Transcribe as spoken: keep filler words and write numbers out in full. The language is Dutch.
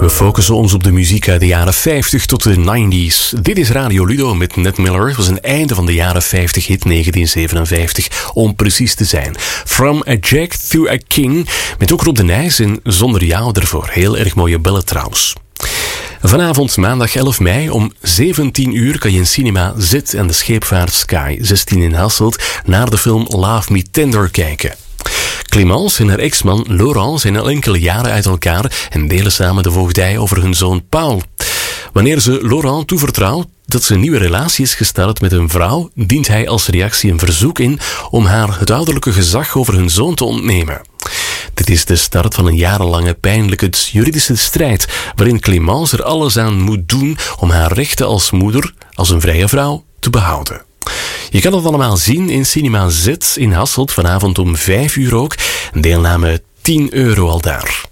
We focussen ons op de muziek uit de jaren vijftig tot de negentig. Dit is Radio Ludo met Ned Miller. Het was een einde van de jaren vijftig hit negentien zevenenvijftig, om precies te zijn. From a Jack to a King, met ook Rob de Nijs en Zonder jou ervoor. Heel erg mooie bellen trouwens. Vanavond, maandag elf mei, om zeventien uur kan je in Cinema Z en de Scheepvaart Sky zestien in Hasselt naar de film Love Me Tender kijken. Clémence en haar ex-man Laurent zijn al enkele jaren uit elkaar en delen samen de voogdij over hun zoon Paul. Wanneer ze Laurent toevertrouwt dat ze een nieuwe relatie is gestart met een vrouw, dient hij als reactie een verzoek in om haar het ouderlijke gezag over hun zoon te ontnemen. Dit is de start van een jarenlange pijnlijke juridische strijd, waarin Clémence er alles aan moet doen om haar rechten als moeder, als een vrije vrouw, te behouden. Je kan dat allemaal zien in Cinema Z in Hasselt, vanavond om vijf uur ook. Deelname tien euro al daar.